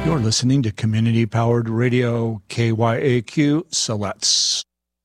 You're listening to community-powered radio KYAQ Siletz.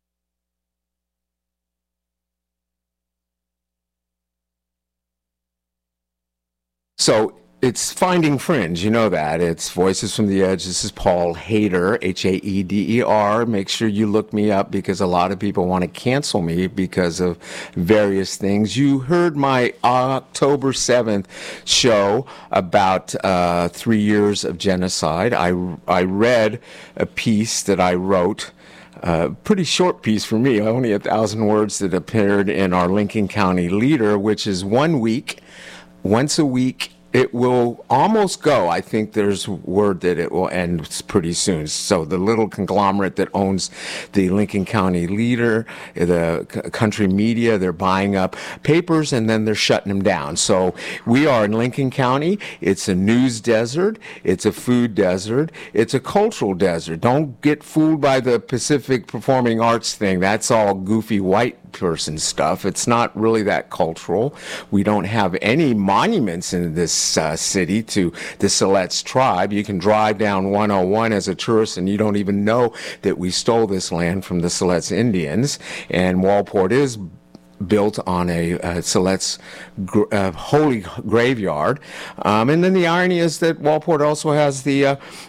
So it's Finding Fringe, you know that. It's Voices from the Edge. This is Paul Haeder, Haeder. Make sure you look me up because a lot of people want to cancel me because of various things. You heard my October 7th show about 3 years of genocide. I read a piece that I wrote, pretty short piece for me, only 1,000 words, that appeared in our Lincoln County Leader, which is 1 week. Once a week, it will almost go. I think there's word that it will end pretty soon. So the little conglomerate that owns the Lincoln County Leader, the country media, they're buying up papers and then they're shutting them down. So we are in Lincoln County. It's a news desert. It's a food desert. It's a cultural desert. Don't get fooled by the Pacific Performing Arts thing. That's all goofy white person stuff. It's not really that cultural. We don't have any monuments in this city to the Siletz tribe. You can drive down 101 as a tourist and you don't even know that we stole this land from the Siletz Indians. And Walport is built on a Siletz holy graveyard. And then the irony is that Walport also has the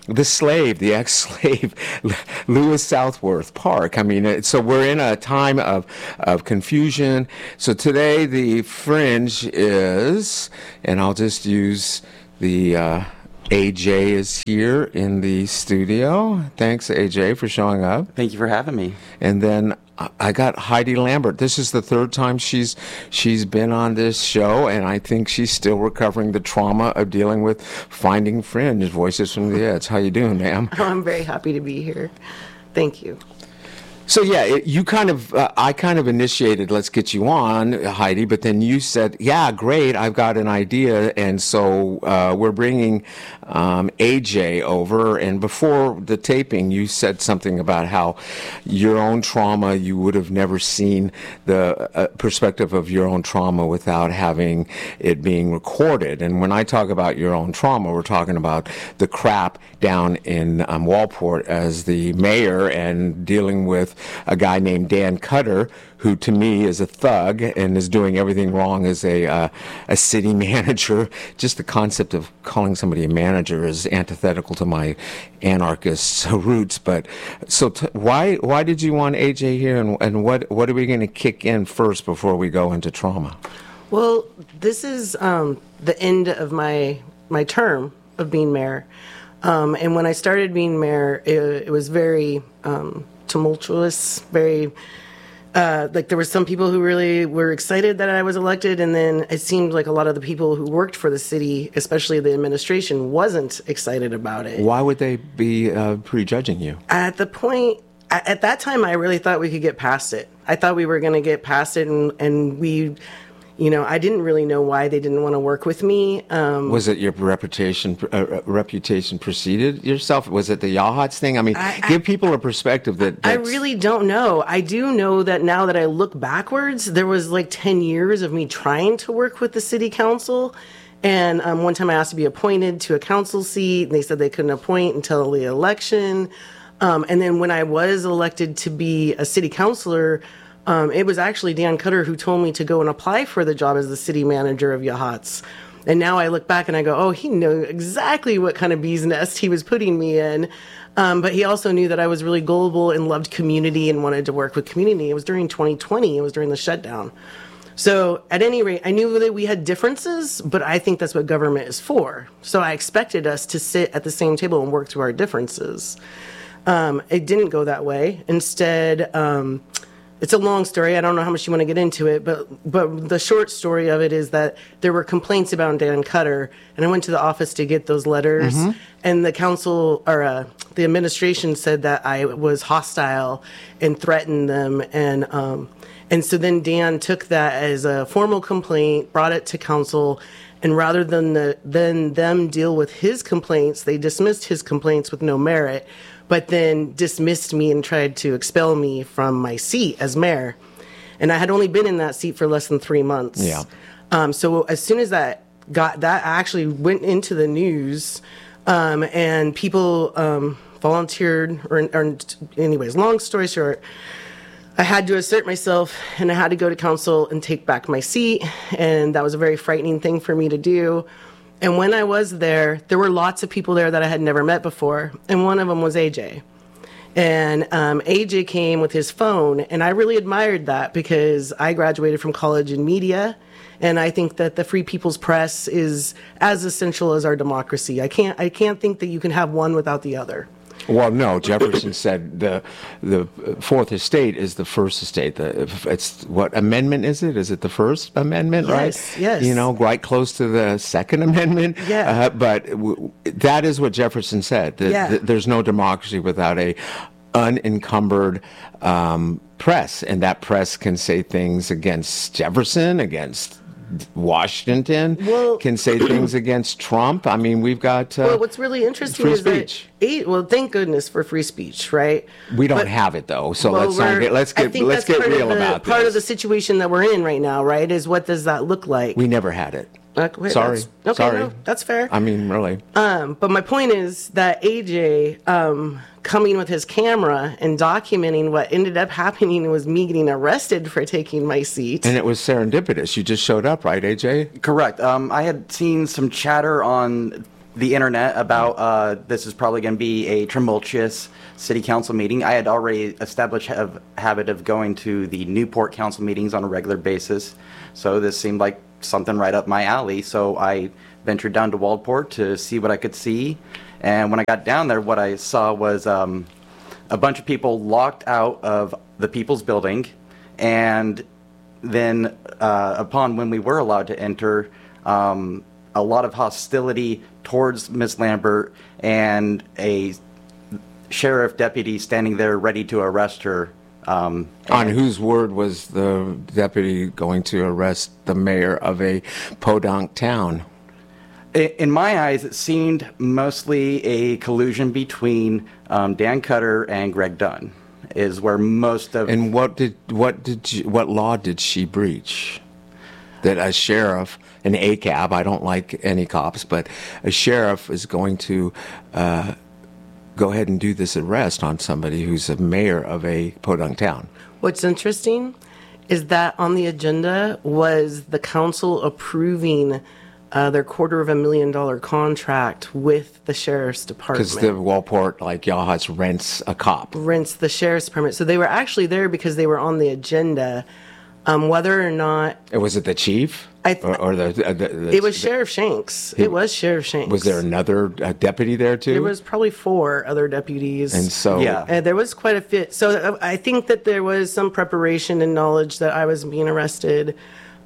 ex-slave, Lewis Southworth Park. I mean, so we're in a time of confusion. So today the Fringe is, and I'll just use the AJ is here in the studio. Thanks, AJ, for showing up. Thank you for having me. And then I got Heidi Lambert. This is the third time she's been on this show, and I think she's still recovering the trauma of dealing with Finding Fringe, Voices from the Edge. How you doing, ma'am? Oh, I'm very happy to be here. Thank you. So yeah, I kind of initiated, let's get you on, Heidi, but then you said, yeah, great, I've got an idea, and so we're bringing AJ over, and before the taping, you said something about how your own trauma, you would have never seen the perspective of your own trauma without having it being recorded, and when I talk about your own trauma, we're talking about the crap down in Walport as the mayor and dealing with a guy named Dan Cutter, who to me is a thug and is doing everything wrong as a city manager. Just the concept of calling somebody a manager is antithetical to my anarchist roots. But so why did you want AJ here, and what are we going to kick in first before we go into trauma? Well, this is the end of my term of being mayor. And when I started being mayor, it was very tumultuous, very like there were some people who really were excited that I was elected, and then it seemed like a lot of the people who worked for the city, especially the administration, wasn't excited about it. Why would they be prejudging you? At that time, I really thought we could get past it. I thought we were going to get past it, and we... You know, I didn't really know why they didn't want to work with me. Was it your reputation preceded yourself? Was it the Yachats thing? I mean, give people a perspective that... I really don't know. I do know that now that I look backwards, there was like 10 years of me trying to work with the city council. And one time I asked to be appointed to a council seat, and they said they couldn't appoint until the election. And then when I was elected to be a city councilor, it was actually Dan Cutter who told me to go and apply for the job as the city manager of Yachats. And now I look back and I go, oh, he knew exactly what kind of bee's nest he was putting me in. But he also knew that I was really gullible and loved community and wanted to work with community. It was during 2020. It was during the shutdown. So at any rate, I knew that we had differences, but I think that's what government is for. So I expected us to sit at the same table and work through our differences. It didn't go that way. Instead... it's a long story. I don't know how much you want to get into it, but the short story of it is that there were complaints about Dan Cutter, and I went to the office to get those letters, and the council or the administration said that I was hostile and threatened them, and so then Dan took that as a formal complaint, brought it to council, and rather than them deal with his complaints, they dismissed his complaints with no merit, but then dismissed me and tried to expel me from my seat as mayor. And I had only been in that seat for less than 3 months. Yeah. So as soon as that actually went into the news, And people volunteered, or anyways, long story short, I had to assert myself, and I had to go to council and take back my seat, and that was a very frightening thing for me to do. And when I was there were lots of people there that I had never met before, and one of them was AJ. And AJ came with his phone, and I really admired that because I graduated from college in media, and I think that the Free People's Press is as essential as our democracy. I can't think that you can have one without the other. Well, no. Jefferson said the Fourth Estate is the First Estate. It's what amendment is it? Is it the First Amendment? Yes, right? Yes. You know, right close to the Second Amendment. Yeah. But that is what Jefferson said. There's no democracy without a unencumbered press, and that press can say things against Jefferson, against Washington, can say things against Trump. I mean, we've got well, what's really interesting free is speech. Well, thank goodness for free speech, right? We don't have it though, so let's get real about this. Part of the situation that we're in right now, right, is what does that look like? We never had it. Sorry. No, that's fair. I mean, really. But my point is that AJ coming with his camera and documenting what ended up happening was me getting arrested for taking my seat. And it was serendipitous. You just showed up, right, AJ? Correct. I had seen some chatter on the internet about this is probably going to be a tumultuous city council meeting. I had already established a habit of going to the Newport council meetings on a regular basis, so this seemed like something right up my alley. So I ventured down to Waldport to see what I could see. And when I got down there, what I saw was a bunch of people locked out of the People's Building. And then upon when we were allowed to enter, a lot of hostility towards Ms. Lambert and a sheriff deputy standing there ready to arrest her. On whose word was the deputy going to arrest the mayor of a podunk town? In my eyes, it seemed mostly a collusion between Dan Cutter and Greg Dunn, is where most of. And what law did she breach? That a sheriff, an ACAB, I don't like any cops, but a sheriff is going to go ahead and do this arrest on somebody who's a mayor of a podunk town. What's interesting is that on the agenda was the council approving their $250,000 contract with the sheriff's department. Because the Waldport, like Yachats, rents a cop. Rents the sheriff's permit. So they were actually there because they were on the agenda. Whether or not... Was it the chief? It was Sheriff Shanks. It was Sheriff Shanks. Was there another deputy there too? There was probably 4 other deputies. And so... Yeah. There was quite a fit. So I think that there was some preparation and knowledge that I was being arrested.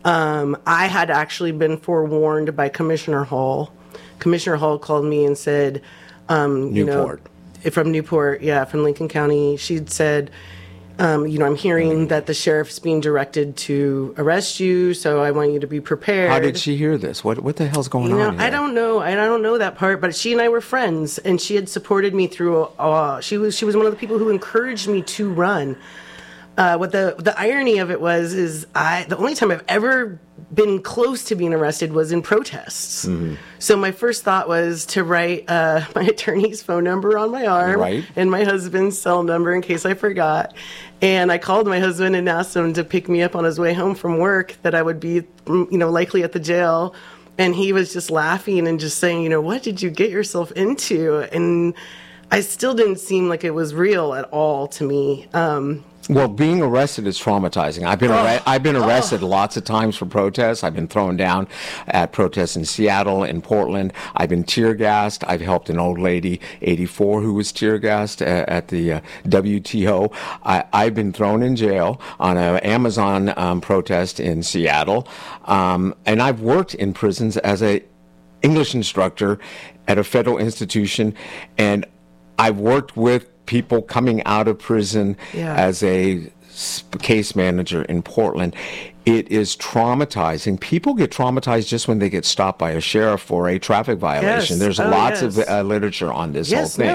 I had actually been forewarned by Commissioner Hall. Commissioner Hall called me and said... Newport. From Newport, from Lincoln County. She'd said... I'm hearing that the sheriff's being directed to arrest you, so I want you to be prepared. How did she hear this? What the hell's going on here? I don't know. I don't know that part, but she and I were friends, and she had supported me through. She was one of the people who encouraged me to run. What the irony of it is the only time I've ever been close to being arrested was in protests. Mm-hmm. So my first thought was to write my attorney's phone number on my arm and my husband's cell number in case I forgot. And I called my husband and asked him to pick me up on his way home from work, that I would be, likely at the jail. And he was just laughing and just saying, what did you get yourself into? And I still didn't seem like it was real at all to me. Well, being arrested is traumatizing. I've been arrested lots of times for protests. I've been thrown down at protests in Seattle, in Portland. I've been tear gassed. I've helped an old lady, 84, who was tear gassed at the WTO. I've been thrown in jail on an Amazon protest in Seattle, and I've worked in prisons as an English instructor at a federal institution, and I've worked with people coming out of prison as a case manager in Portland. It is traumatizing. People get traumatized just when they get stopped by a sheriff for a traffic violation. Yes. There's lots of literature on this whole thing.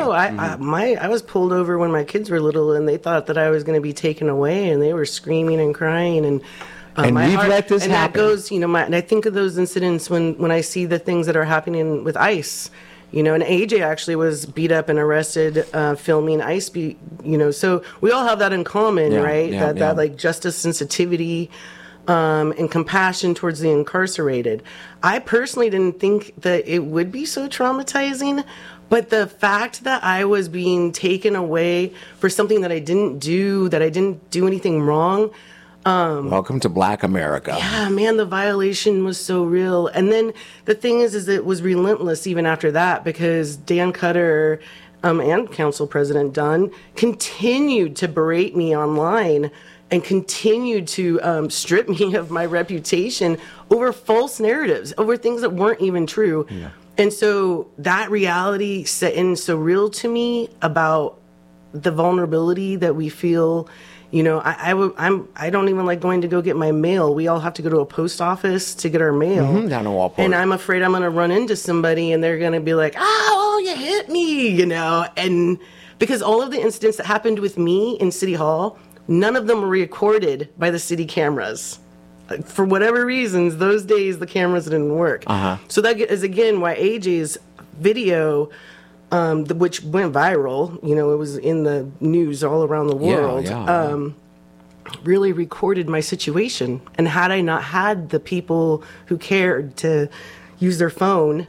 I was pulled over when my kids were little, and they thought that I was going to be taken away, and they were screaming and crying, and let this happen. That goes, and I think of those incidents when I see the things that are happening with ICE. And AJ actually was beat up and arrested filming Ice Beat, so we all have that in common, right? That like justice sensitivity and compassion towards the incarcerated. I personally didn't think that it would be so traumatizing, but the fact that I was being taken away for something that I didn't do anything wrong. Welcome to Black America. Yeah, man, the violation was so real. And then the thing is it was relentless even after that, because Dan Cutter and Council President Dunn continued to berate me online and continued to strip me of my reputation over false narratives, over things that weren't even true. Yeah. And so that reality set in so real to me about the vulnerability that we feel. I don't even like going to go get my mail. We all have to go to a post office to get our mail. Down in Walport. And I'm afraid I'm going to run into somebody and they're going to be like, oh, you hit me, And because all of the incidents that happened with me in City Hall, none of them were recorded by the city cameras. For whatever reasons, those days the cameras didn't work. So that is, again, why AJ's video, which went viral, it was in the news all around the world, really recorded my situation. And had I not had the people who cared to use their phone,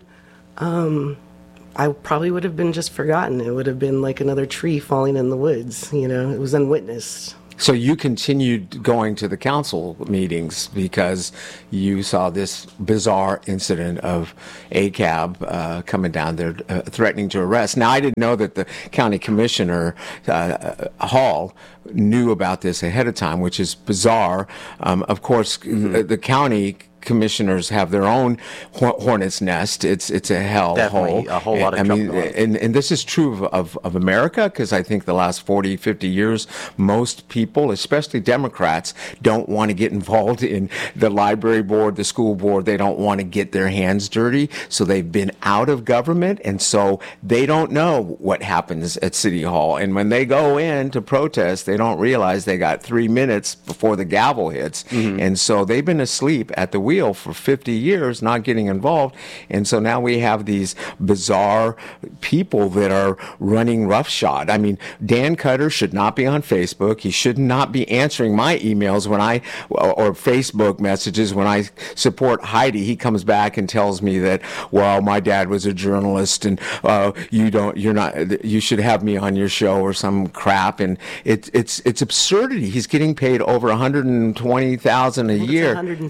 I probably would have been just forgotten. It would have been like another tree falling in the woods. It was unwitnessed. So you continued going to the council meetings because you saw this bizarre incident of ACAB coming down there threatening to arrest. Now, I didn't know that the county commissioner, Hall, knew about this ahead of time, which is bizarre. Of course, the county commissioners have their own hornet's nest. It's a hell Definitely hole. A whole lot of trouble. And this is true of America, because I think the last 40, 50 years, most people, especially Democrats, don't want to get involved in the library board, the school board. They don't want to get their hands dirty. So they've been out of government, and so they don't know what happens at City Hall. And when they go in to protest, they don't realize they got 3 minutes before the gavel hits. And so they've been asleep at the wheel for 50 years, not getting involved. And so now we have these bizarre people that are running roughshod. I mean, Dan Cutter should not be on Facebook. He should not be answering my emails or Facebook messages when I support Heidi. He comes back and tells me that, well, my dad was a journalist and you should have me on your show or some crap. And it's absurdity. He's getting paid over $120,000 a year.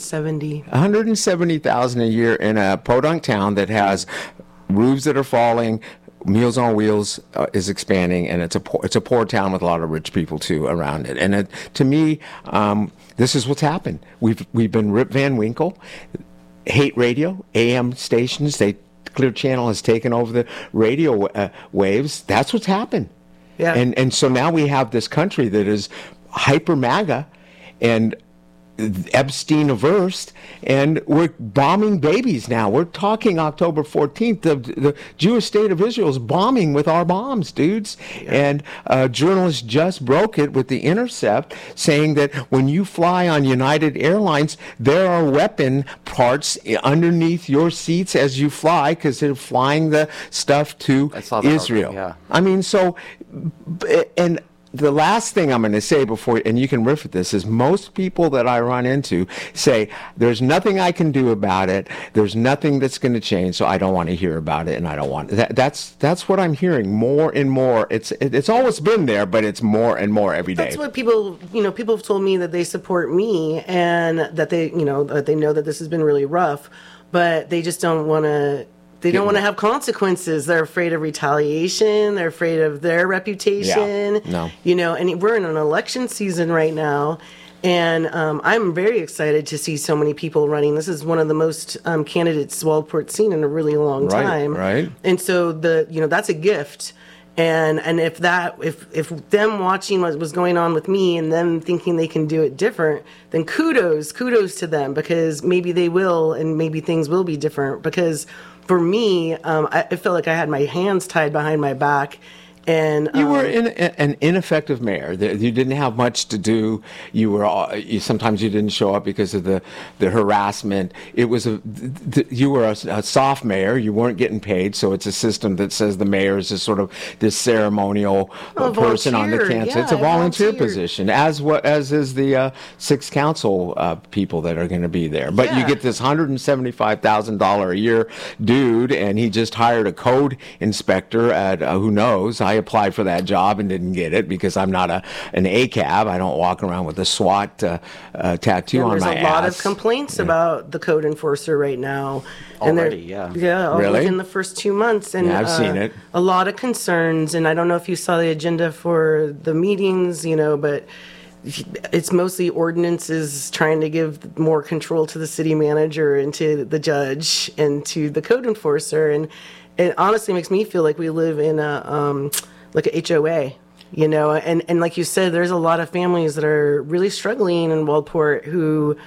170,000 a year in a podunk town that has roofs that are falling. Meals on Wheels is expanding, and it's a poor town with a lot of rich people too around it. And to me, this is what's happened. We've been Rip Van Winkle, hate radio, AM stations. Clear Channel has taken over the radio waves. That's what's happened. Yeah. And so now we have this country that is hyper MAGA and Epstein averse, and we're bombing babies now. We're talking October 14th. The Jewish state of Israel is bombing with our bombs, dudes. Yeah. And a journalist just broke it with The Intercept, saying that when you fly on United Airlines, there are weapon parts underneath your seats as you fly, because they're flying the stuff to Israel. Yeah. I mean, so, and the last thing I'm going to say before, and you can riff at this, is most people that I run into say, there's nothing I can do about it. There's nothing that's going to change, so I don't want to hear about it, and I don't want it. That's what I'm hearing more and more. It's always been there, but it's more and more every day. That's what people have told me, that they support me and that they know that this has been really rough, but they just don't want to. They don't want to have consequences. They're afraid of retaliation. They're afraid of their reputation. Yeah. No. And we're in an election season right now. And I'm very excited to see so many people running. This is one of the most candidates Waldport's seen in a really long time. Right. And so that's a gift. And if them watching what was going on with me and them thinking they can do it different, then kudos to them, because maybe they will, and maybe things will be different. Because for me, I felt like I had my hands tied behind my back, And you were an ineffective mayor. You didn't have much to do. You were sometimes you didn't show up because of the harassment. It was you were a soft mayor. You weren't getting paid, so it's a system that says the mayor is just sort of this ceremonial person on the council. Yeah, it's a volunteer position, as is the 6 council people that are going to be there. But you get this $175,000 a year dude, and he just hired a code inspector at who knows. I applied for that job and didn't get it because I'm not an ACAB. I don't walk around with a SWAT tattoo on my ass. There's a lot of complaints about the code enforcer right now. Already, Yeah, really? within the first 2 months. And I've seen it. A lot of concerns, and I don't know if you saw the agenda for the meetings, but it's mostly ordinances trying to give more control to the city manager and to the judge and to the code enforcer. And it honestly makes me feel like we live in a like a HOA, and like you said, there's a lot of families that are really struggling in Waldport who,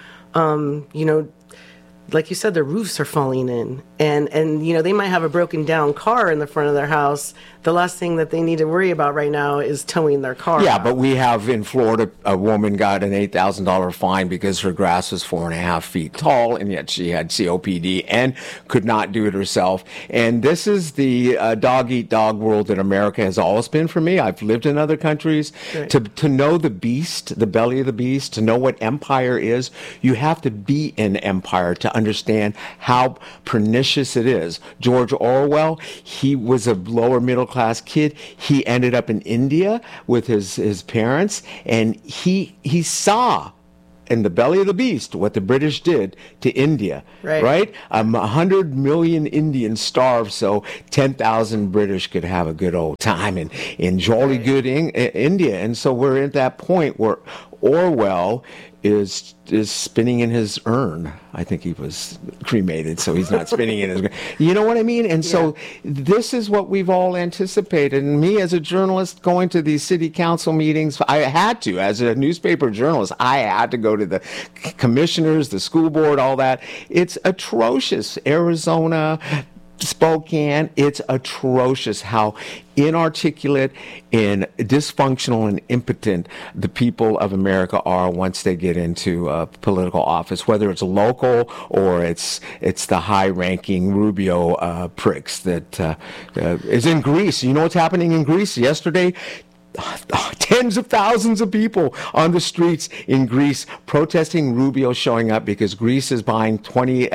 like you said, their roofs are falling in, and they might have a broken down car in the front of their house. The last thing that they need to worry about right now is towing their car. Yeah, but we have in Florida, a woman got an $8,000 fine because her grass was 4.5 feet tall, and yet she had COPD and could not do it herself. And this is the dog-eat-dog world that America has always been for me. I've lived in other countries. Right. To know the beast, the belly of the beast, to know what empire is, you have to be in empire to understand how pernicious it is. George Orwell, he was a lower middle class kid. He ended up in India with his parents, and he saw in the belly of the beast what the British did to India. Right? 100 million Indians starved so 10,000 British could have a good old time in jolly good India. And so we're at that point where Orwell is spinning in his urn. I think he was cremated, so he's not spinning in his urn. You know what I mean? And so this is what we've all anticipated. And me as a journalist going to these city council meetings, I had to. As a newspaper journalist, I had to go to the commissioners, the school board, all that. It's atrocious. Arizona, Spokane, it's atrocious how inarticulate and dysfunctional and impotent the people of America are once they get into political office, whether it's local or it's the high-ranking Rubio pricks that is in Greece. You know what's happening in Greece? Yesterday, tens of thousands of people on the streets in Greece protesting Rubio showing up because Greece is buying 20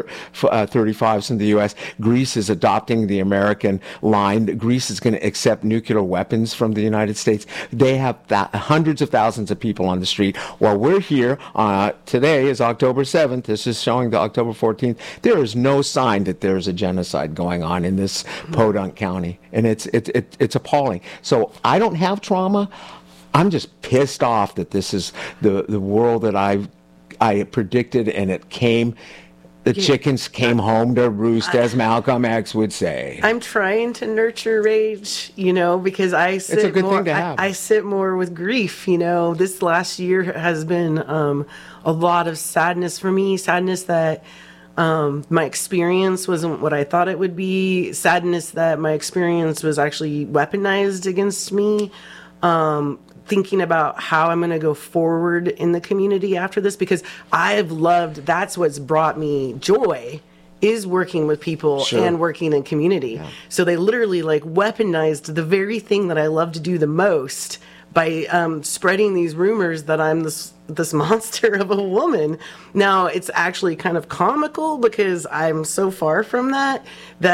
F-35s from the U.S. Greece is adopting the American line. Greece is going to accept nuclear weapons from the United States. They have hundreds of thousands of people on the street. While we're here, today is October 7th. This is showing the October 14th. There is no sign that there's a genocide going on in this Podunk County. And it's appalling. So I don't have trauma. I'm just pissed off that this is the world that I predicted, and it came. The chickens came home to roost, as Malcolm X would say. I'm trying to nurture rage, because I sit it's a good more. Thing to have. I sit more with grief. This last year has been a lot of sadness for me. Sadness that my experience wasn't what I thought it would be. Sadness that my experience was actually weaponized against me. Thinking about how I'm going to go forward in the community after this, because that's what's brought me joy, is working with people and working in community. Yeah. So they literally weaponized the very thing that I love to do the most by spreading these rumors that I'm this monster of a woman. Now, it's actually kind of comical because I'm so far from that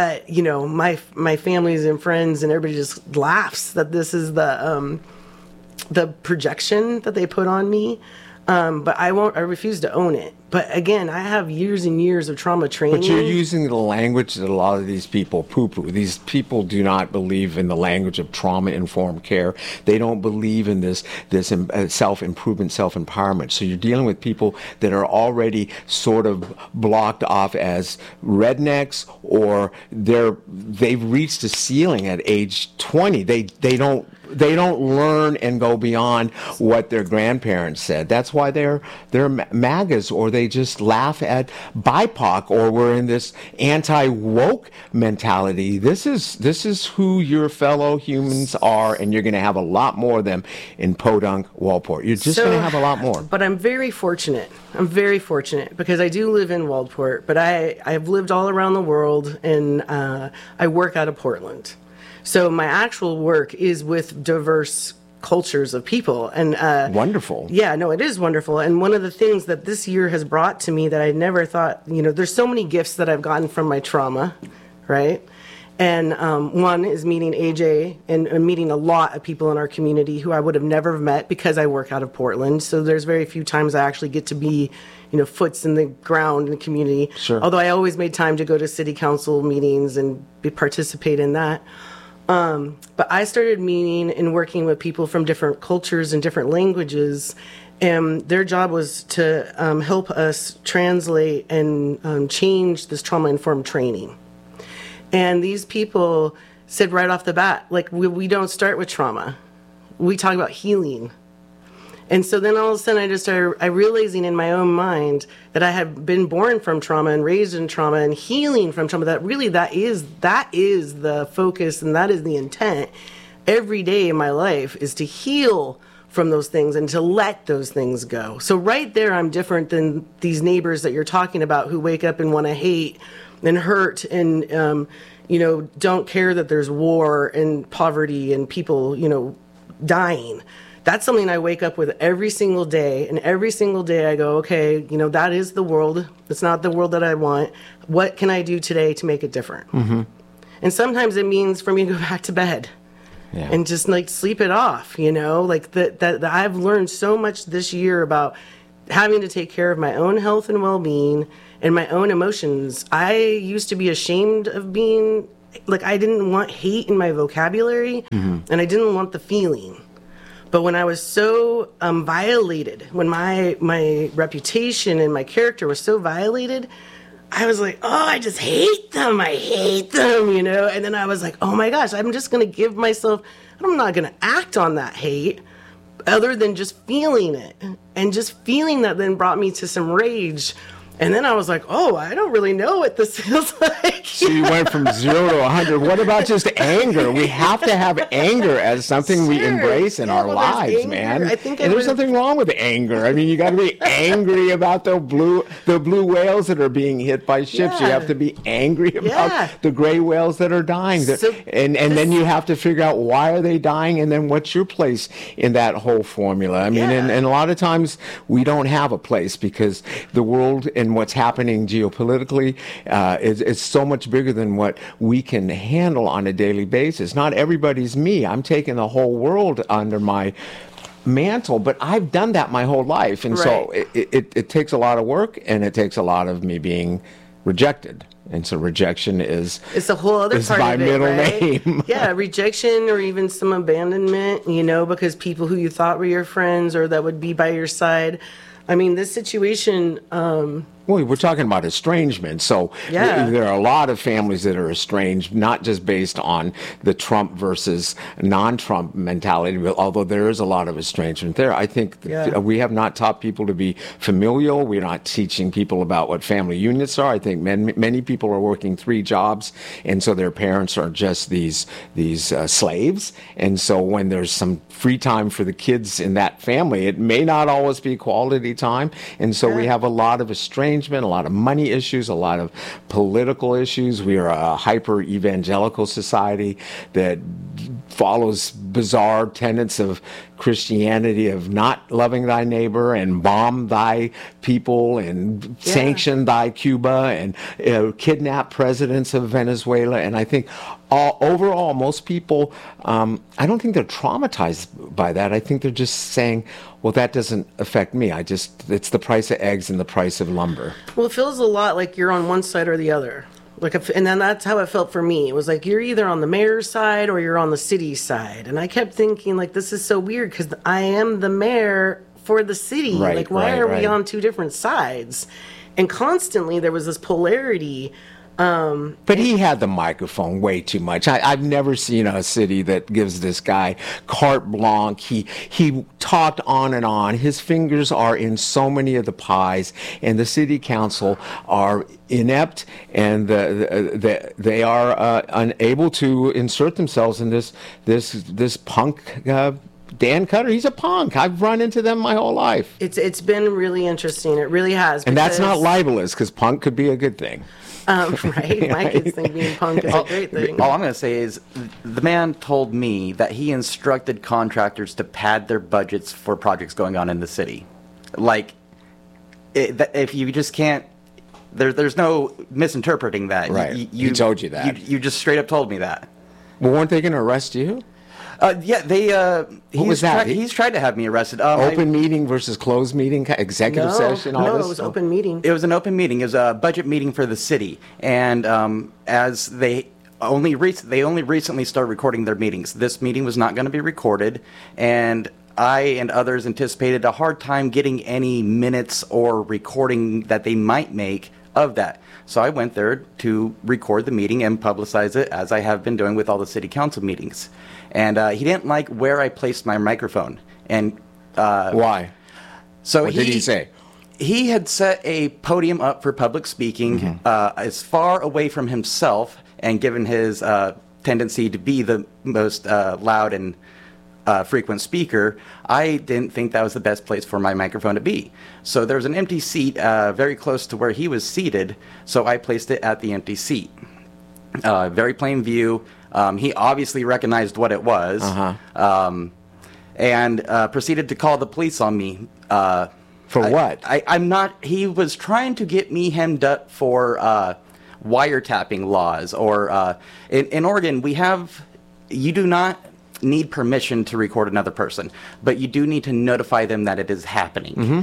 my families and friends and everybody just laughs that this is the projection that they put on me. But I refuse to own it. But again, I have years and years of trauma training. But you're using the language that a lot of these people poo-poo. These people do not believe in the language of trauma-informed care. They don't believe in this self-improvement, self-empowerment. So you're dealing with people that are already sort of blocked off as rednecks, or they've reached a ceiling at age 20. They don't learn and go beyond what their grandparents said. That's why they're MAGAs, or they just laugh at BIPOC, or we're in this anti-woke mentality. This is who your fellow humans are, and you're going to have a lot more of them in Podunk, Walport. You're just going to have a lot more. But I'm very fortunate. I'm very fortunate because I do live in Waldport, but I've lived all around the world, and I work out of Portland. So my actual work is with diverse cultures of people. And wonderful. Yeah, no, it is wonderful. And one of the things that this year has brought to me that I never thought, there's so many gifts that I've gotten from my trauma, right? And one is meeting AJ and meeting a lot of people in our community who I would have never met because I work out of Portland. So there's very few times I actually get to be, foots in the ground in the community. Sure. Although I always made time to go to city council meetings and participate in that. But I started meeting and working with people from different cultures and different languages. And their job was to help us translate and change this trauma-informed training. And these people said right off the bat, like, we don't start with trauma. We talk about healing. And so then all of a sudden I just started realizing in my own mind that I had been born from trauma and raised in trauma and healing from trauma, that really that is the focus and that is the intent every day in my life, is to heal from those things and to let those things go. So right there I'm different than these neighbors that you're talking about who wake up and want to hate and hurt and, don't care that there's war and poverty and people, dying. That's something I wake up with every single day. And every single day I go, okay, that is the world. It's not the world that I want. What can I do today to make it different? Mm-hmm. And sometimes it means for me to go back to bed and just sleep it off, that I've learned so much this year about having to take care of my own health and well-being and my own emotions. I used to be ashamed of being, I didn't want hate in my vocabulary, and I didn't want the feeling. But when I was so violated, when my reputation and my character was so violated, I was like, oh, I just hate them. I hate them, And then I was like, oh my gosh, I'm just going to give myself, I'm not going to act on that hate other than just feeling it. And just feeling that then brought me to some rage. And then I was like, oh, I don't really know what this feels like. So you went from 0 to 100. What about just anger? We have to have anger as something we embrace in our lives, man. And there's nothing wrong with anger. I mean, you got to be angry about the blue whales that are being hit by ships. You have to be angry about the gray whales that are dying. And then you have to figure out why are they dying, and then what's your place in that whole formula. I mean, and a lot of times we don't have a place because the world and what's happening geopolitically is so much bigger than what we can handle on a daily basis. Not everybody's me. I'm taking the whole world under my mantle, but I've done that my whole life. And so it takes a lot of work, and it takes a lot of me being rejected. And so rejection it's a whole other part my of it, middle right? name. Yeah, rejection or even some abandonment, because people who you thought were your friends or that would be by your side. I mean, this situation... Well, we're talking about estrangement. So there are a lot of families that are estranged, not just based on the Trump versus non-Trump mentality, although there is a lot of estrangement there. I think we have not taught people to be familial. We're not teaching people about what family units are. I think many people are working 3 jobs, and so their parents are just these slaves. And so when there's some free time for the kids in that family, it may not always be quality time. And so we have a lot of estrangement, a lot of money issues, a lot of political issues. We are a hyper-evangelical society that follows bizarre tenets of Christianity of not loving thy neighbor and bomb thy people and sanction thy Cuba and kidnap presidents of Venezuela. And I think overall, most people, I don't think they're traumatized by that. I think they're just saying, well, that doesn't affect me. It's the price of eggs and the price of lumber. Well, it feels a lot like you're on one side or the other. And then that's how it felt for me. It was like you're either on the mayor's side or you're on the city side. And I kept thinking, this is so weird because I am the mayor for the city. Why are we on 2 different sides? And constantly there was this polarity But he had the microphone way too much. I've never seen a city that gives this guy carte blanche. He talked on and on. His fingers are in so many of the pies, and the city council are inept, and they are unable to insert themselves in this punk. Dan Cutter, he's a punk. I've run into them my whole life. It's been really interesting. It really has. And that's not libelous, because punk could be a good thing. Right? My kids think being punk is a great thing. All I'm going to say is the man told me that he instructed contractors to pad their budgets for projects going on in the city. Like, if you just can't, there's no misinterpreting that. Right. He told you that. You just straight up told me that. Well, weren't they going to arrest you? Yeah, they. What was that? He's tried to have me arrested. Open meeting versus closed meeting, executive session, all no, this? it was open meeting. It was an open meeting. It was a budget meeting for the city, and as they only recently started recording their meetings. This meeting was not going to be recorded, and I and others anticipated a hard time getting any minutes or recording that they might make of that. So I went there to record the meeting and publicize it, as I have been doing with all the city council meetings. And he didn't like where I placed my microphone. And why? So what did he say? He had set a podium up for public speaking as far away from himself, and given his tendency to be the most loud and frequent speaker, I didn't think that was the best place for my microphone to be. So there was an empty seat very close to where he was seated, so I placed it at the empty seat. Very plain view. He obviously recognized what it was, and proceeded to call the police on me. For what? I'm not. He was trying to get me hemmed up for wiretapping laws, or in Oregon you do not need permission to record another person, but you do need to notify them that it is happening.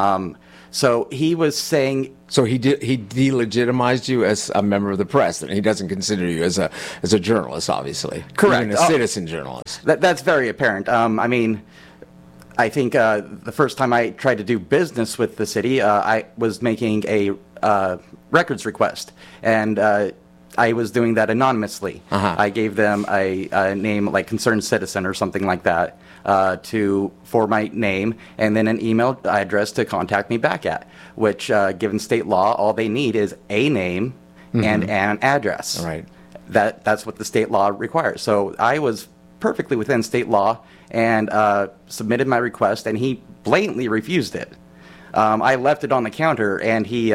So he was saying. So he delegitimized you as a member of the press, and he doesn't consider you as a journalist, obviously. Correct. Even a citizen journalist. That's very apparent. I mean, I think the first time I tried to do business with the city, I was making a records request, and I was doing that anonymously. I gave them a name like Concerned Citizen or something like that for my name, and then an email address to contact me back at, which, given state law, all they need is a name and an address. Right. That's what the state law requires. So I was perfectly within state law and submitted my request, and he blatantly refused it. I left it on the counter, and he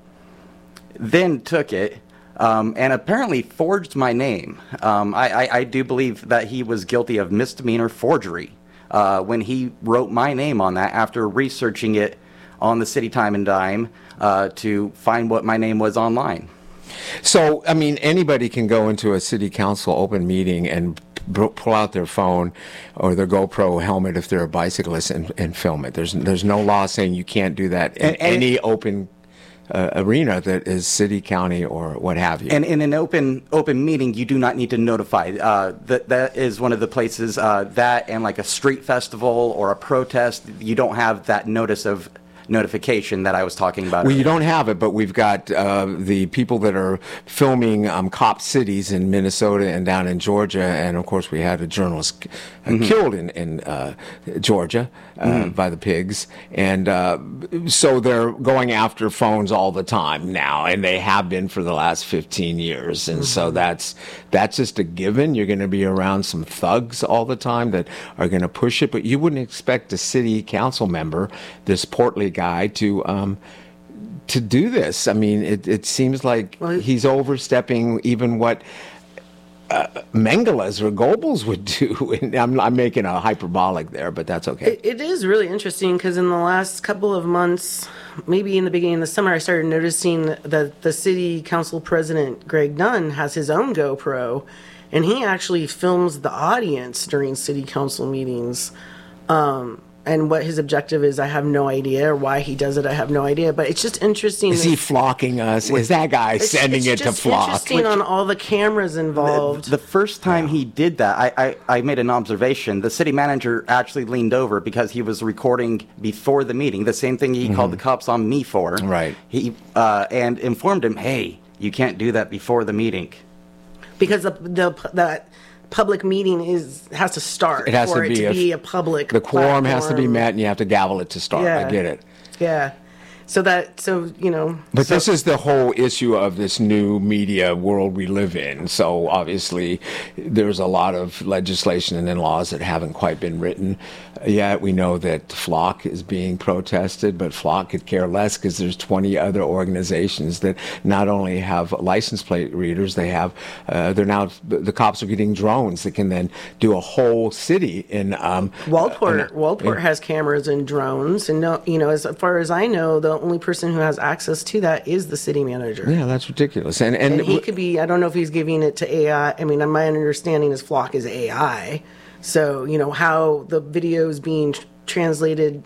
then took it and apparently forged my name. I do believe that he was guilty of misdemeanor forgery when he wrote my name on that after researching it on the City Time and Dime to find what my name was online. So, I mean, anybody can go into a city council open meeting and pull out their phone or their GoPro helmet if they're a bicyclist and film it. There's no law saying you can't do that in any open arena that is city, county, or what have you. And in an open meeting, you do not need to notify. That is one of the places that and like a street festival or a protest, you don't have that notification that I was talking about. Well, earlier. you don't have it, but we've got the people that are filming cop cities in Minnesota and down in Georgia, and of course we had a journalist killed in Georgia by the pigs, and so they're going after phones all the time now, and they have been for the last 15 years, and so that's just a given. You're going to be around some thugs all the time that are going to push it, but you wouldn't expect a city council member, this portly guy, to do this. I mean, it seems like he's overstepping even what Mengeles or Goebbels would do. And I'm making a hyperbolic there, but that's okay. It is really interesting because in the last couple of months, maybe in the beginning of the summer, I started noticing that the city council president, Greg Dunn, has his own GoPro, and he actually films the audience during city council meetings. And what his objective is, I have no idea. Or why he does it, I have no idea. But it's just interesting. Is he flocking us? Is that guy sending it to flock? It's interesting on all the cameras involved. The first time he did that, I made an observation. The city manager actually leaned over because he was recording before the meeting, the same thing he called the cops on me for. Right. He and informed him, hey, You can't do that before the meeting. Because that public meeting has to start It has for to it be to be a public The quorum has to be platform. met, and you have to gavel it to start. I get it. Yeah. So you know. But this is the whole issue of this new media world we live in. So obviously, there's a lot of legislation and laws that haven't quite been written yet. We know that FLOC is being protested, but FLOC could care less because there's 20 other organizations that not only have license plate readers, they have the cops are getting drones that can then do a whole city in Waldport has cameras and drones, and as far as I know, the only person who has access to that is the city manager. Yeah, that's ridiculous. And he could be, I don't know if he's giving it to AI. I mean, my understanding is FLOC is AI. So, how the video is being translated,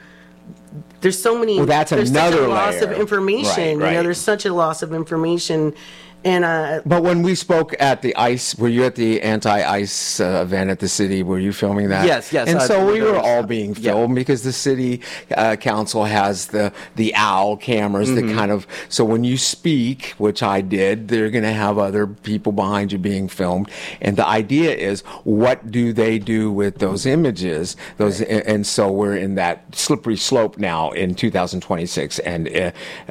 there's so many, that's there's another such a loss layer. of information. Right. There's such a loss of information. And but when we spoke at the ICE, were you at the anti-ICE event at the city? Were you filming that? Yes. And so we were all being filmed because the city council has the OWL cameras that kind of. So when you speak, which I did, they're going to have other people behind you being filmed, and the idea is, what do they do with those images? And so we're in that slippery slope now in 2026, and.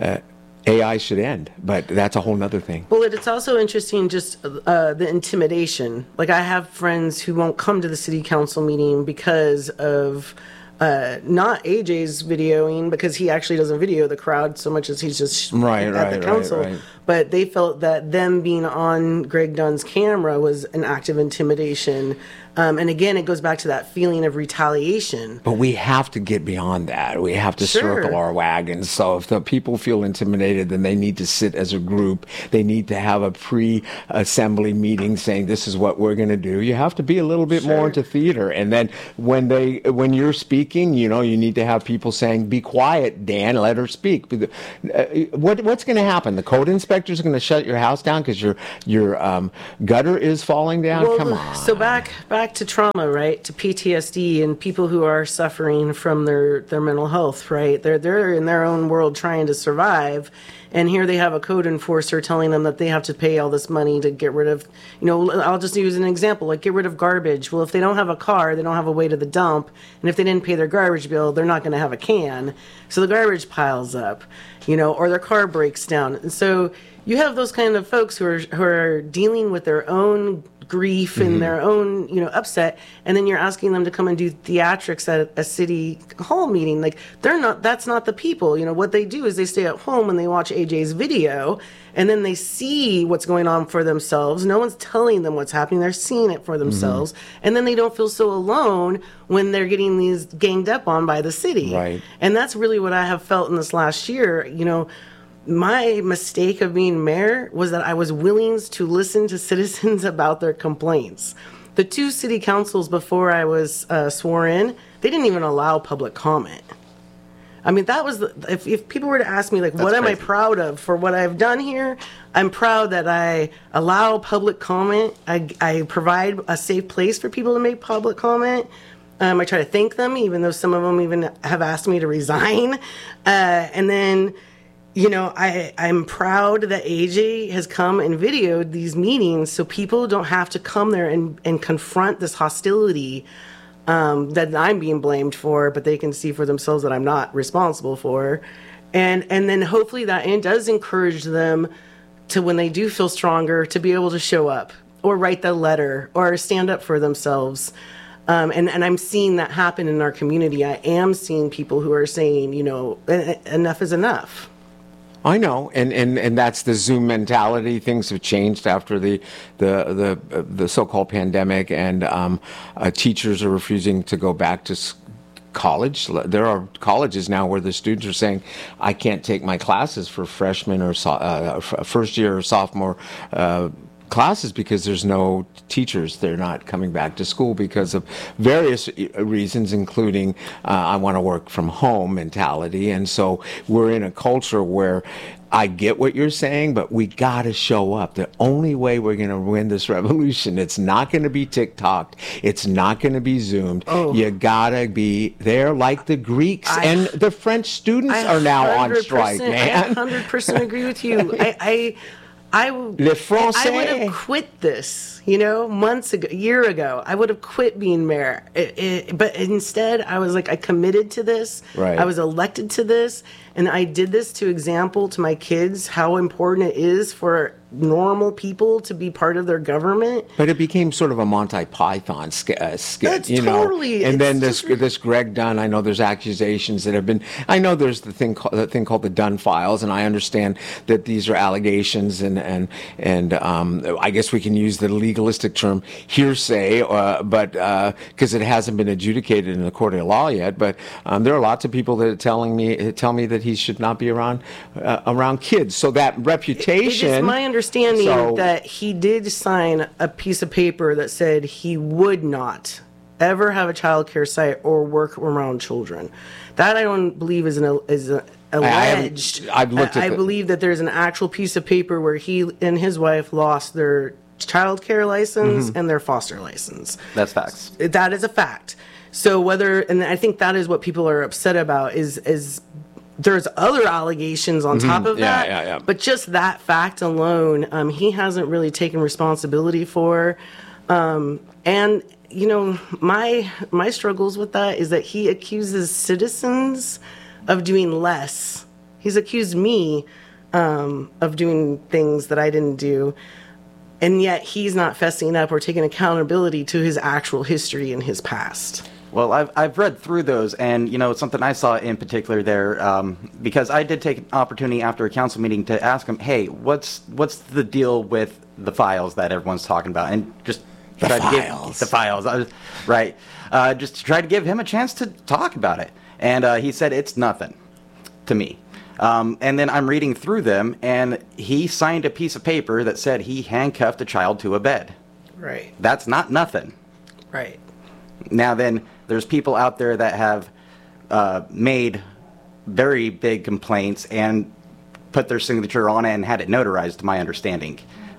AI should end, but that's a whole nother thing. Well, it's also interesting just the intimidation. Like, I have friends who won't come to the city council meeting because of not AJ's videoing, because he actually doesn't video the crowd so much as he's just at the council. Right. But they felt that them being on Greg Dunn's camera was an act of intimidation. And again, it goes back to that feeling of retaliation. But we have to get beyond that. We have to circle our wagons. So if the people feel intimidated, then they need to sit as a group. They need to have a pre-assembly meeting saying, this is what we're going to do. You have to be a little bit more into theater. And then when you're speaking, you need to have people saying, be quiet, Dan, let her speak. What's going to happen? The code inspectors are going to shut your house down because your gutter is falling down? Well, come on. So back to trauma, right? To PTSD and people who are suffering from their mental health, right? They're in their own world trying to survive, and here they have a code enforcer telling them that they have to pay all this money to get rid of, I'll just use an example, like get rid of garbage. Well, if they don't have a car, they don't have a way to the dump, and if they didn't pay their garbage bill, they're not going to have a can. So the garbage piles up, or their car breaks down. And so you have those kind of folks who are dealing with their own grief and their own, upset, and then you're asking them to come and do theatrics at a city hall meeting. Like, that's not the people. What they do is they stay at home and they watch AJ's video, and then they see what's going on for themselves. No one's telling them what's happening. They're seeing it for themselves. And then they don't feel so alone when they're getting these ganged up on by the city. Right. And that's really what I have felt in this last year. My mistake of being mayor was that I was willing to listen to citizens about their complaints. The 2 city councils before I was sworn in, they didn't even allow public comment. I mean, that was if people were to ask me, like, what am I proud of for what I've done here? I'm proud that I allow public comment. I provide a safe place for people to make public comment. I try to thank them, even though some of them even have asked me to resign. And then, I'm proud that AJ has come and videoed these meetings so people don't have to come there and confront this hostility that I'm being blamed for, but they can see for themselves that I'm not responsible for. And then hopefully that does encourage them to, when they do feel stronger, to be able to show up or write the letter or stand up for themselves. And I'm seeing that happen in our community. I am seeing people who are saying, enough is enough. I know, and that's the Zoom mentality. Things have changed after the so-called pandemic, and teachers are refusing to go back to college. There are colleges now where the students are saying, "I can't take my classes for freshman or first year or sophomore." Classes because there's no teachers. They're not coming back to school because of various reasons, including I want to work from home mentality. And so we're in a culture where I get what you're saying, but we got to show up. The only way we're going to win this revolution, it's not going to be TikToked. It's not going to be Zoomed. You got to be there like the Greeks and the French students are now on strike, man. I 100% agree with you. Le Français. I would have quit this, months ago, a year ago. I would have quit being mayor. But instead, I was like, I committed to this. Right. I was elected to this. And I did this to example to my kids how important it is for normal people to be part of their government. But it became sort of a Monty Python skit, That's And totally. It's then just this Greg Dunn. I know there's accusations that have been. I know there's the thing called the Dunn files, and I understand that these are allegations, and I guess we can use the legalistic term hearsay, but because it hasn't been adjudicated in the court of law yet. But there are lots of people that tell me that he should not be around kids. So that reputation. It is my understanding that he did sign a piece of paper that said he would not ever have a child care site or work around children. That I don't believe is alleged. I've looked at I believe that there's an actual piece of paper where he and his wife lost their child care license and their foster license. That's facts. That is a fact. So and I think that is what people are upset about is there's other allegations on top of that. Yeah. But just that fact alone, he hasn't really taken responsibility for. And my struggles with that is that he accuses citizens of doing less. He's accused me of doing things that I didn't do. And yet he's not fessing up or taking accountability to his actual history in his past. Well, I've read through those, and something I saw in particular there, because I did take an opportunity after a council meeting to ask him, hey, what's the deal with the files that everyone's talking about, and just try to give the files, right? Just to try to give him a chance to talk about it, and he said it's nothing to me. And then I'm reading through them, and he signed a piece of paper that said he handcuffed a child to a bed. Right. That's not nothing. Right. Now then, there's people out there that have made very big complaints and put their signature on it and had it notarized, to my understanding.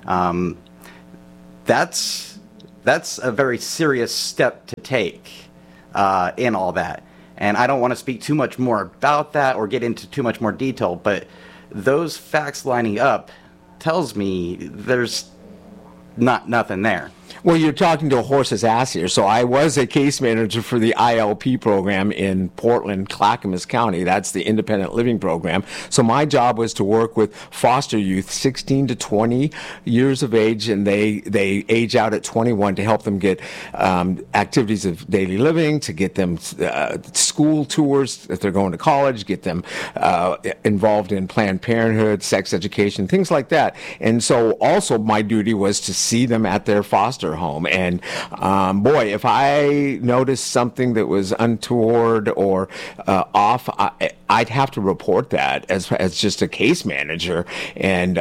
That's a very serious step to take in all that. And I don't want to speak too much more about that or get into too much more detail, but those facts lining up tells me there's nothing there. Well, you're talking to a horse's ass here. So I was a case manager for the ILP program in Portland, Clackamas County. That's the independent living program. So my job was to work with foster youth, 16 to 20 years of age, and they age out at 21 to help them get activities of daily living, to get them school tours if they're going to college, get them involved in Planned Parenthood, sex education, things like that. And so also my duty was to see them at their foster home. And boy, if I noticed something that was untoward or off, I'd have to report that as just a case manager. And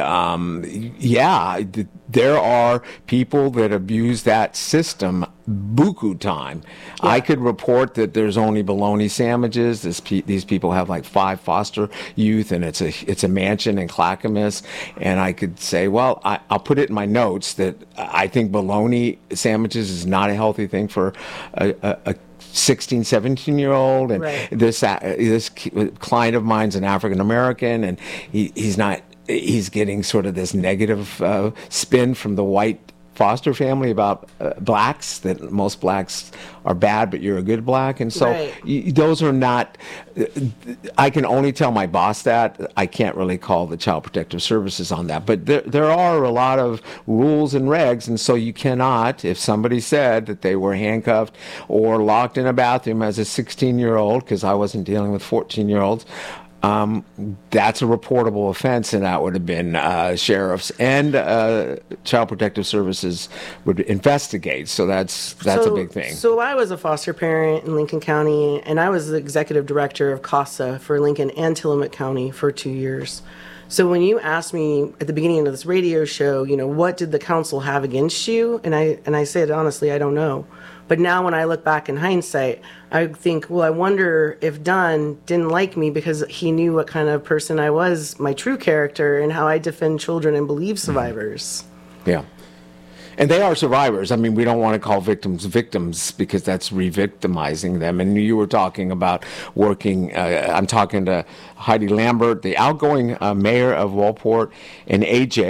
there are people that abuse that system buku time. Yeah. I could report that there's only bologna sandwiches. These people have like 5 foster youth, and it's a mansion in Clackamas. And I could say, well, I'll put it in my notes that I think bologna sandwiches is not a healthy thing for a 16, 17-year-old. And right. This client of mine's an African American, and he's getting sort of this negative spin from the white foster family about blacks, that most blacks are bad, but you're a good black. And so right. Those are not, I can only tell my boss that. I can't really call the Child Protective Services on that. But there are a lot of rules and regs, and so you cannot, if somebody said that they were handcuffed or locked in a bathroom as a 16-year-old, because I wasn't dealing with 14-year-olds, that's a reportable offense, and that would have been sheriffs and Child Protective Services would investigate. So that's a big thing. So I was a foster parent in Lincoln County, and I was the executive director of CASA for Lincoln and Tillamook County for 2 years. So when you asked me at the beginning of this radio show, what did the council have against you? And I said, honestly, I don't know. But now when I look back in hindsight, I think, well, I wonder if Dunn didn't like me because he knew what kind of person I was, my true character, and how I defend children and believe survivors. Yeah. And they are survivors. I mean, we don't want to call victims because that's re-victimizing them. And you were talking about working, I'm talking to Heidi Lambert, the outgoing mayor of Wellport, and AJ,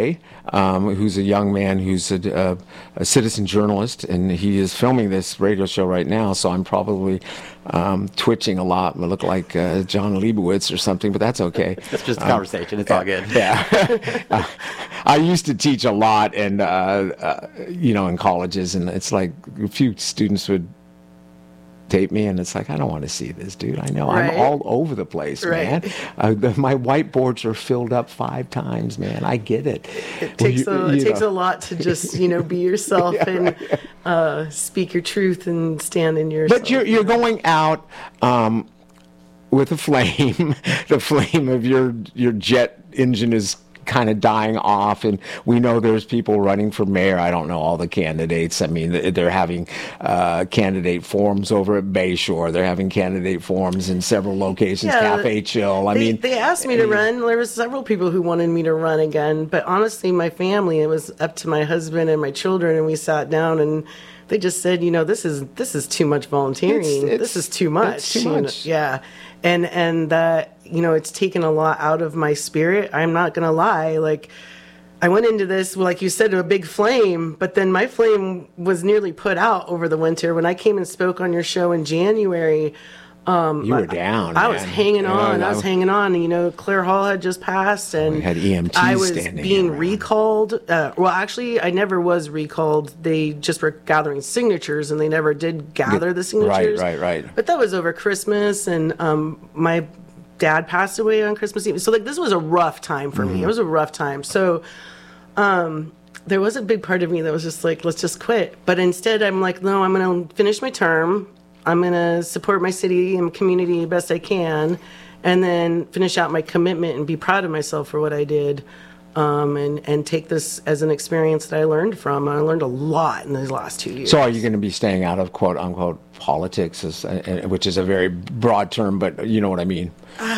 who's a young man who's a citizen journalist, and he is filming this radio show right now. So I'm probably twitching a lot. I look like John Leibowitz or something, but that's okay. It's just a conversation. It's all good. Yeah. I used to teach a lot, and in colleges, and it's like a few students would tape me, and it's like, I don't want to see this, dude. I know Right. I'm all over the place, Right. man. My whiteboards are filled up 5 times, man. I get it. It takes a lot to just be yourself and speak your truth and stand in yourself. But you're going out with a flame. The flame of your jet engine is kind of dying off, and we know there's people running for mayor. I don't know all the candidates. I mean, they're having candidate forums over at Bayshore. They're having candidate forums in several locations, Cafe Chill. They asked me to run. There was several people who wanted me to run again, but honestly, my family, it was up to my husband and my children, and we sat down and they just said, this is too much volunteering. This is too much. It's too much. Yeah. And that, it's taken a lot out of my spirit. I'm not going to lie. Like, I went into this, like you said, to a big flame, but then my flame was nearly put out over the winter. When I came and spoke on your show in January, you were down. I was hanging on. I was hanging on. Claire Hall had just passed, and we had EMTs I was standing being around. recalled. Well, actually, I never was recalled. They just were gathering signatures, and they never did gather the signatures. Right. But that was over Christmas, and my dad passed away on Christmas Eve. So, this was a rough time for me. It was a rough time. So, there was a big part of me that was just like, let's just quit. But instead, I'm like, no, I'm going to finish my term. I'm going to support my city and community best I can, and then finish out my commitment and be proud of myself for what I did, and take this as an experience that I learned from. I learned a lot in these last 2 years. So are you going to be staying out of quote unquote politics, which is a very broad term, but you know what I mean?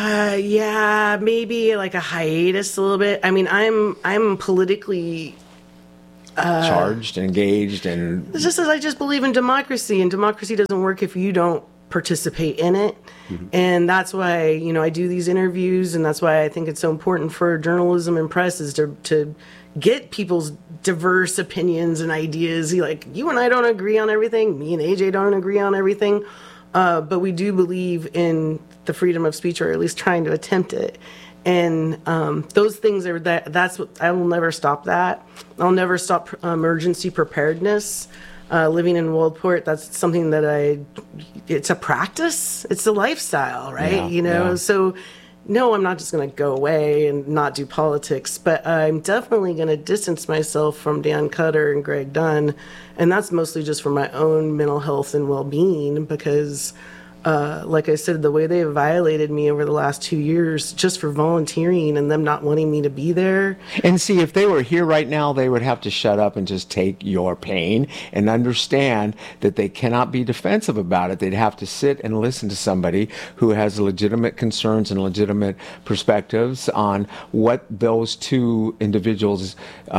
Yeah, maybe like a hiatus a little bit. I mean, I'm politically Charged and engaged, and it's just as I just believe in democracy, and democracy doesn't work if you don't participate in it. And that's why, I do these interviews, and that's why I think it's so important for journalism and press is to get people's diverse opinions and ideas. Like, you and I don't agree on everything. Me and AJ don't agree on everything. But we do believe in the freedom of speech, or at least trying to attempt it. And those things that's what I will never stop. That I'll never stop emergency preparedness. Living in Waldport, that's something that it's a practice. It's a lifestyle, right? Yeah. So no, I'm not just going to go away and not do politics, but I'm definitely going to distance myself from Dan Cutter and Greg Dunn. And that's mostly just for my own mental health and well-being, because like I said, the way they have violated me over the last 2 years just for volunteering and them not wanting me to be there. And see, if they were here right now, they would have to shut up and just take your pain and understand that they cannot be defensive about it. They'd have to sit and listen to somebody who has legitimate concerns and legitimate perspectives on what those two individuals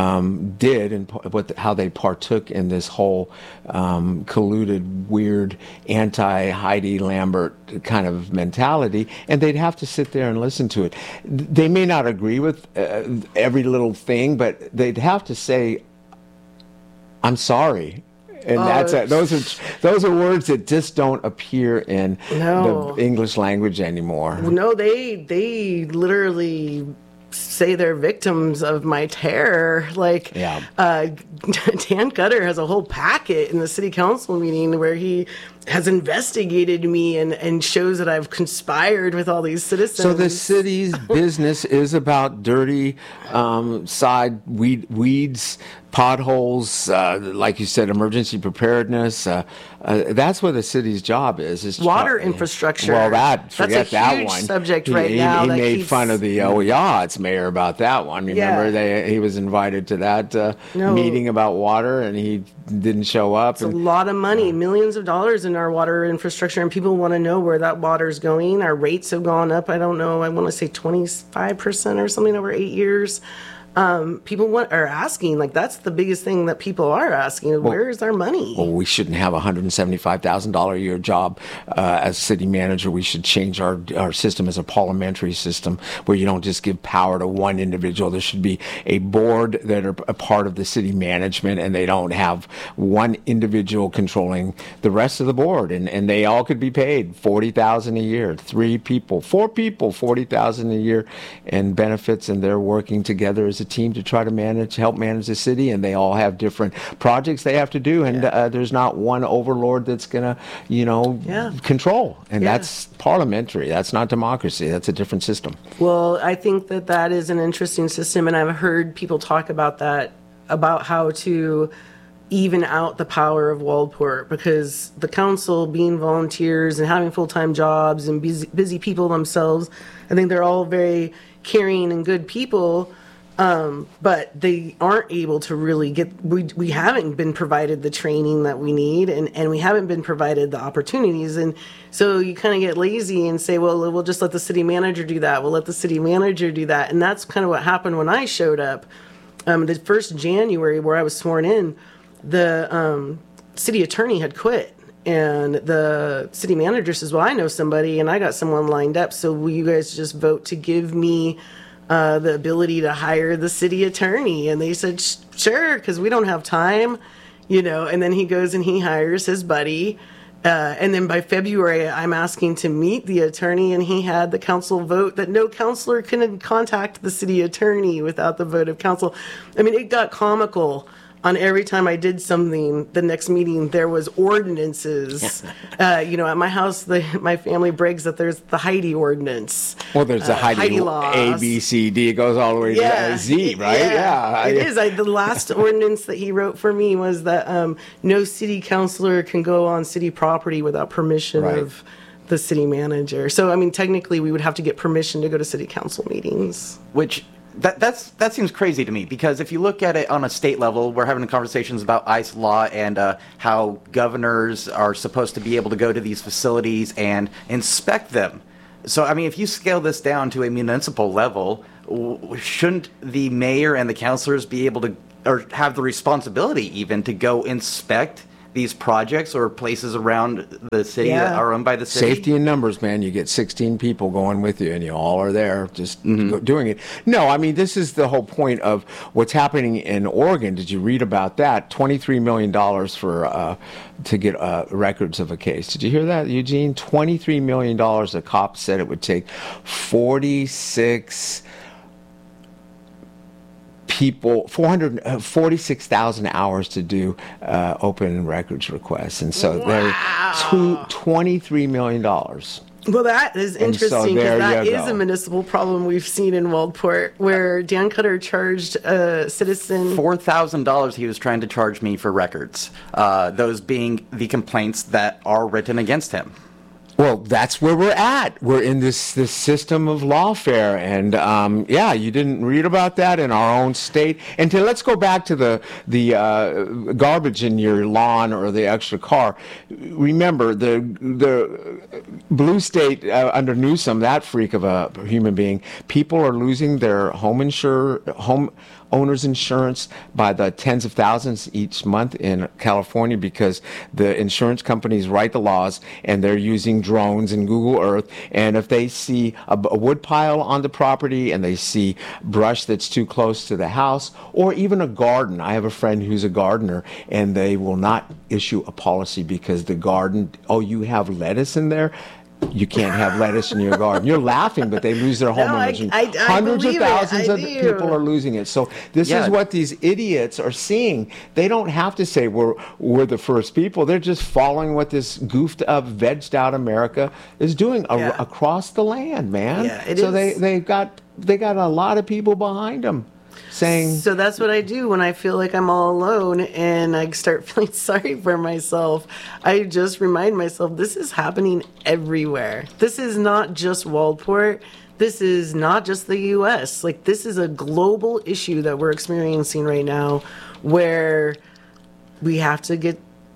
did and how they partook in this whole colluded, weird, anti-Heidi Lambert kind of mentality, and they'd have to sit there and listen to it. They may not agree with every little thing, but they'd have to say, "I'm sorry." And those are words that just don't appear in the English language anymore. No, they literally say they're victims of my terror. Like, Dan Cutter has a whole packet in the city council meeting where he has investigated me and shows that I've conspired with all these citizens. So the city's business is about dirty side weeds, potholes, like you said, emergency preparedness. That's what the city's job is water infrastructure. Well, that's a huge subject right now. He made fun of the Yachts mayor about that one. Remember, he was invited to that meeting about water, and he didn't show up. It's a lot of money, millions of dollars in our water infrastructure, and people want to know where that water is going. Our rates have gone up. I don't know. I want to say 25% or something over 8 years. people are asking, like, that's the biggest thing that people are asking. Where is our money? Well, we shouldn't have a $175,000 a year job as city manager. We should change our system as a parliamentary system where you don't just give power to one individual. There should be a board that are a part of the city management, and they don't have one individual controlling the rest of the board. And they all could be paid $40,000 a year. 3 people, 4 people, $40,000 a year in benefits, and they're working together as a team to try to help manage the city, and they all have different projects they have to do, and there's not one overlord that's gonna control, and that's parliamentary. That's not democracy. That's a different system. Well, I think that is an interesting system, and I've heard people talk about that, about how to even out the power of Waldport, because the council, being volunteers and having full-time jobs and busy people themselves, I think they're all very caring and good people. But they aren't able to really we haven't been provided the training that we need, and we haven't been provided the opportunities. And so you kind of get lazy and say, well, we'll just let the city manager do that. We'll let the city manager do that. And that's kind of what happened when I showed up. The first January where I was sworn in, the city attorney had quit. And the city manager says, well, I know somebody, and I got someone lined up. So will you guys just vote to give me the ability to hire the city attorney? And they said, sure, because we don't have time, and then he goes and he hires his buddy. And then by February, I'm asking to meet the attorney, and he had the council vote that no councilor can contact the city attorney without the vote of council. I mean, it got comical. On every time I did something, the next meeting there was ordinances. At my house, my family brags that there's the Heidi ordinance. Well, there's the Heidi laws. A, B, C, D. It goes all the way to Z, right? Yeah. It is. The last ordinance that he wrote for me was that no city councilor can go on city property without permission of the city manager. So, I mean, technically, we would have to get permission to go to city council meetings. Which... That seems crazy to me, because if you look at it on a state level, we're having conversations about ICE law and how governors are supposed to be able to go to these facilities and inspect them. So, I mean, if you scale this down to a municipal level, shouldn't the mayor and the councilors be able to, or have the responsibility even, to go inspect these projects or places around the city that are owned by the city? Safety in numbers, man. You get 16 people going with you, and you all are there just doing it. No, I mean, this is the whole point of what's happening in Oregon. Did you read about that? $23 million for to get records of a case. Did you hear that, Eugene? $23 million. The cops said it would take 446,000 hours to do open records requests, and so they're $23 million. Well, that is interesting, because that is a municipal problem we've seen in Waldport, where Dan Cutter charged a citizen $4,000 he was trying to charge me for records, those being the complaints that are written against him. Well, that's where we're at. We're in this system of lawfare, and you didn't read about that in our own state. And let's go back to the garbage in your lawn or the extra car. Remember, the blue state under Newsom, that freak of a human being, people are losing their home owner's insurance by the tens of thousands each month in California, because the insurance companies write the laws and they're using drones and Google Earth. And if they see a wood pile on the property and they see brush that's too close to the house, or even a garden. I have a friend who's a gardener, and they will not issue a policy because the garden, you have lettuce in there? You can't have lettuce in your garden. You're laughing, but they lose their homeowners. Hundreds of thousands of people are losing it. So this is what these idiots are seeing. They don't have to say we're the first people. They're just following what this goofed up, vegged out America is doing across the land, man. Yeah, it is. they got a lot of people behind them. So that's what I do when I feel like I'm all alone and I start feeling sorry for myself. I just remind myself, this is happening everywhere. This is not just Waldport. This is not just the U.S. Like, this is a global issue that we're experiencing right now, where we have to get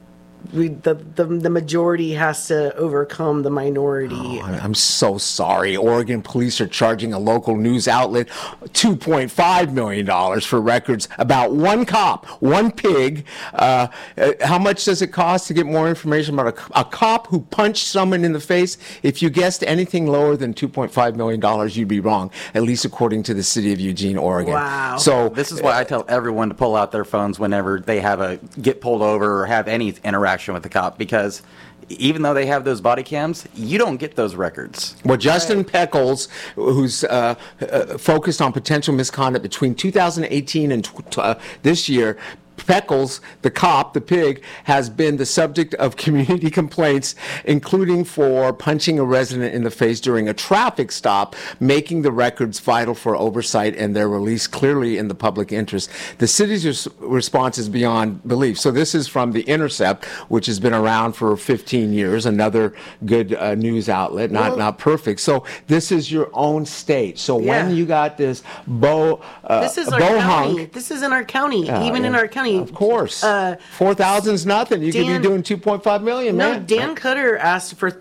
the majority has to overcome the minority. Oh, I'm so sorry. Oregon police are charging a local news outlet $2.5 million for records about one cop, one pig. How much does it cost to get more information about a cop who punched someone in the face? If you guessed anything lower than $2.5 million, you'd be wrong, at least according to the city of Eugene, Oregon. Wow. So This is why I tell everyone to pull out their phones whenever they get pulled over or have any interaction with the cop, because even though they have those body cams, you don't get those records. Well, Justin Peckles, who's focused on potential misconduct between 2018 and this year, Peckles, the cop, the pig, has been the subject of community complaints, including for punching a resident in the face during a traffic stop, making the records vital for oversight and their release clearly in the public interest. The city's response is beyond belief. So this is from The Intercept, which has been around for 15 years, another good news outlet, not perfect. So this is your own state. So when you got this this is our county. This is in our county, even in our county. Of course. 4,000's nothing. You could be doing 2.5 million, man. No, Dan Cutter asked for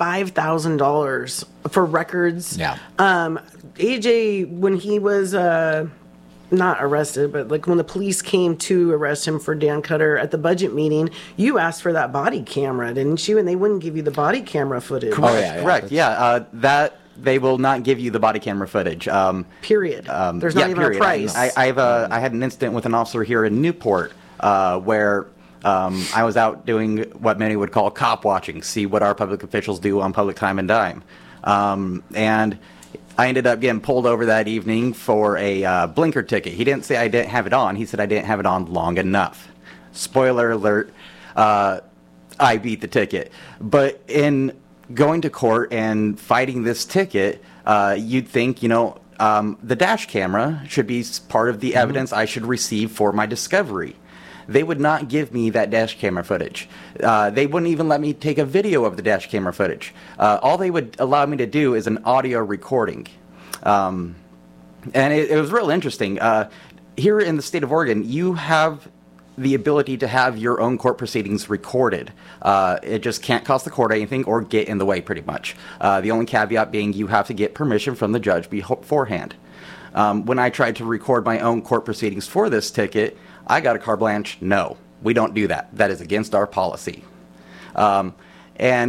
$35,000 for records. Yeah. AJ, when he was not arrested, but like when the police came to arrest him for Dan Cutter at the budget meeting, you asked for that body camera, didn't you? And they wouldn't give you the body camera footage. Correct. That they will not give you the body camera footage. Period. There's not even a price. I had an incident with an officer here in Newport where I was out doing what many would call cop watching, see what our public officials do on public time and dime. And I ended up getting pulled over that evening for a blinker ticket. He didn't say I didn't have it on. He said I didn't have it on long enough. Spoiler alert, I beat the ticket. But in going to court and fighting this ticket, you'd think, the dash camera should be part of the evidence I should receive for my discovery. They would not give me that dash camera footage. They wouldn't even let me take a video of the dash camera footage. All they would allow me to do is an audio recording. And it was real interesting. Here in the state of Oregon, you have the ability to have your own court proceedings recorded. It just can't cost the court anything or get in the way, pretty much. The only caveat being you have to get permission from the judge beforehand. When I tried to record my own court proceedings for this ticket, I got a carte blanche. No, we don't do that. That is against our policy. And